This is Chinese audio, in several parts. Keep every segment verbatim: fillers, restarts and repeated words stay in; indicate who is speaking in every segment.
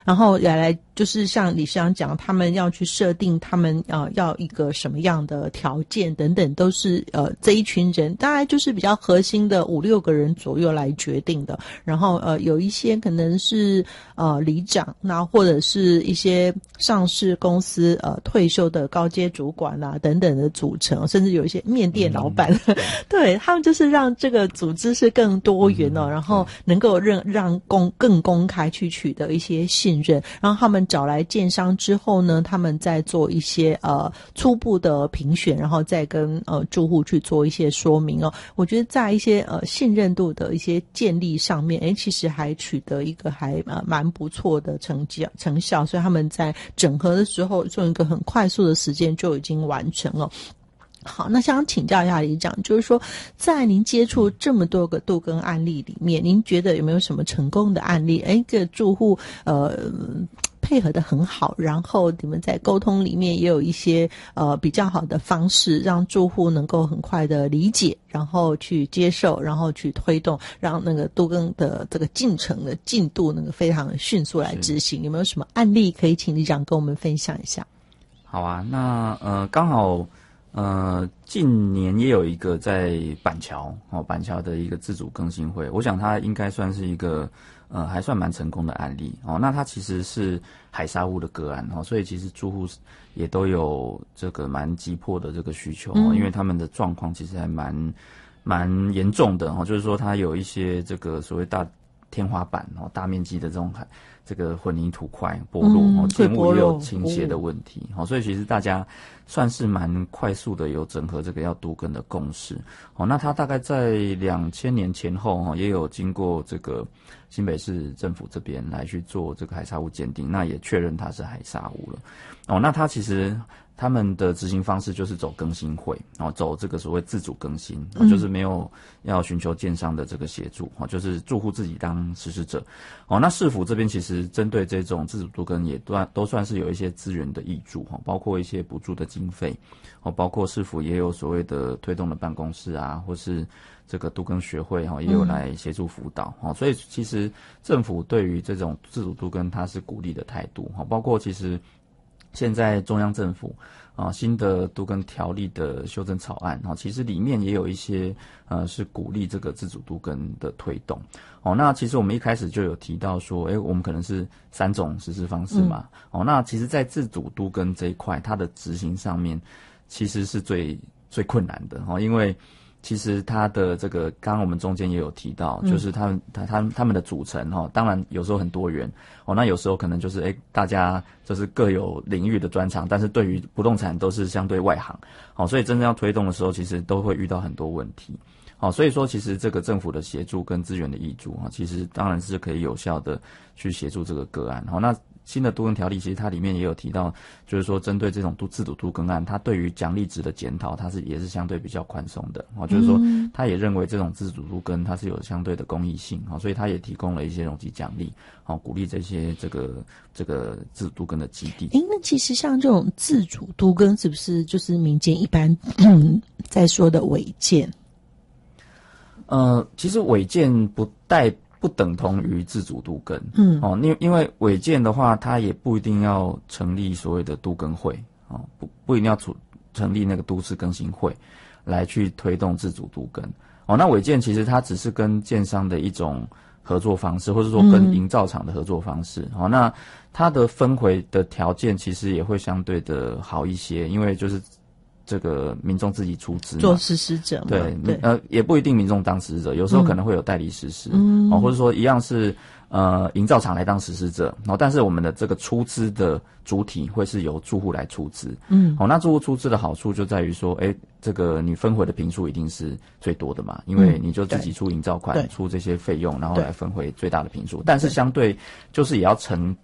Speaker 1: 然后也来就是像理事长讲，他们要去设定他们呃要一个什么样的条件等等，都是呃这一群人大概就是比较核心的五六个人左右来决定的。然后呃有一些可能是呃里长，那或者是一些上市公司呃退休的高阶主管啊等等的组成，甚至有一些面店老板，嗯、对他们就是让这个组织是更多元哦，嗯、然后能够让让公更公开去取得一些信任，然后他们找来建商之后呢，他们再做一些呃初步的评选，然后再跟呃住户去做一些说明哦。我觉得在一些呃信任度的一些建立上面，诶，其实还取得一个还呃蛮不错的成绩成效，所以他们在整合的时候用一个很快速的时间就已经完成了。好，那想请教一下理事长，就是说在您接触这么多个都更案例里面，您觉得有没有什么成功的案例？诶，这个住户呃配合得很好，然后你们在沟通里面也有一些呃比较好的方式，让住户能够很快的理解，然后去接受，然后去推动，让那个都更的这个进程的进度能够非常迅速来执行。有没有什么案例可以请理事长跟我们分享一下？
Speaker 2: 好啊，那呃刚好呃近年也有一个在板桥哦板桥的一个自主更新会，我想它应该算是一个呃还算蛮成功的案例哦。那它其实是海沙屋的个案哦，所以其实住户也都有这个蛮急迫的这个需求哦，嗯、因为他们的状况其实还蛮蛮严重的哦，就是说它有一些这个所谓大天花板哦大面积的这种海这个混凝土块剥落哦，建物也有倾斜的问题哦，所以其实大家算是蛮快速的有整合这个要都更的共识哦。那它大概在两千年前后哦，也有经过这个新北市政府这边来去做这个海沙屋鉴定，那也确认它是海沙屋了哦。那它其实他们的执行方式就是走更新会哦，走这个所谓自主更新，哦、就是没有要寻求建商的这个协助哦，就是住户自己当实施者哦。那市府这边其实针对这种自主都更也都都算是有一些资源的挹注哦，包括一些补助的经费哦，包括市府也有所谓的推动的办公室啊，或是这个都更学会哦，也有来协助辅导哦。所以其实政府对于这种自主都更它是鼓励的态度哦，包括其实现在中央政府啊新的都更条例的修正草案啊，其实里面也有一些呃是鼓励这个自主都更的推动哦。那其实我们一开始就有提到说，诶，我们可能是三种实施方式嘛、嗯、哦。那其实在自主都更这一块，它的执行上面其实是最最困难的哦，因为其实它的这个，刚刚我们中间也有提到，就是他们他他他们的组成哈，当然有时候很多元哦，那有时候可能就是诶大家就是各有领域的专长，但是对于不动产都是相对外行，哦，所以真正要推动的时候，其实都会遇到很多问题，哦，所以说其实这个政府的协助跟资源的挹注啊，其实当然是可以有效的去协助这个个案，好，那新的都更条例其实它里面也有提到，就是说针对这种都自主都更案，它对于奖励值的检讨，它是也是相对比较宽松的哦，就是说它也认为这种自主都更它是有相对的公益性哦，所以它也提供了一些容积奖励哦，鼓励这些这个这个自主都更的基地。
Speaker 1: 诶，那其实像这种自主都更是不是就是民间一般嗯在说的违建？
Speaker 2: 呃，其实违建不带。不等同于自主都更，嗯，哦，因因为违建的话，它也不一定要成立所谓的都更会，哦，不不一定要成成立那个都市更新会来去推动自主都更，哦，那违建其实它只是跟建商的一种合作方式，或者说跟营造厂的合作方式，嗯、哦，那它的分回的条件其实也会相对的好一些，因为就是这个民众自己出资
Speaker 1: 做实施者嘛，
Speaker 2: 对，对，呃，也不一定民众当实施者，有时候可能会有代理实施，嗯，哦，或者说一样是呃营造厂来当实施者，然后但是我们的这个出资的主体会是由住户来出资，嗯，好，那住户出资的好处就在于说，哎，这个你分回的坪数一定是最多的嘛，因为你就自己出营造款，出这些费用，然后来分回最大的坪数，但是相对就是也要承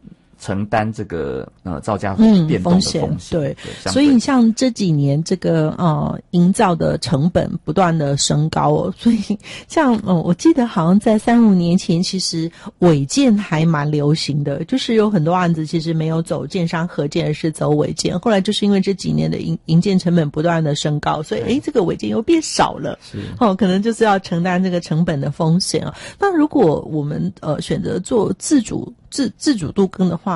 Speaker 2: 承担这个呃造价
Speaker 1: 嗯
Speaker 2: 变动的
Speaker 1: 风险，
Speaker 2: 风险。
Speaker 1: 对，
Speaker 2: 对，
Speaker 1: 所以像这几年这个呃营造的成本不断的升高哦，所以像呃我记得好像在三五年前，其实违建还蛮流行的，就是有很多案子其实没有走建商合建，而是走违建。后来就是因为这几年的营营建成本不断的升高，所以诶这个违建又变少了，
Speaker 2: 是
Speaker 1: 哦，可能就是要承担这个成本的风险啊。那如果我们呃选择做自主自自主都更的话，